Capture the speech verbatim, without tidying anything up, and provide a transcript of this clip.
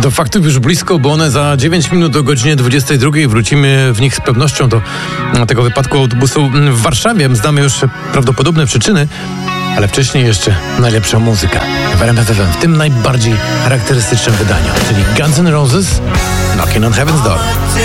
Do faktów już blisko, bo one za dziewięć minut o godzinie dwudziestej drugiej. Wrócimy w nich z pewnością do tego wypadku autobusu w Warszawie. Znamy już prawdopodobne przyczyny, ale wcześniej jeszcze najlepsza muzyka w R M F F M, w tym najbardziej charakterystycznym wydaniu, czyli Guns N' Roses, Knocking on Heaven's Door.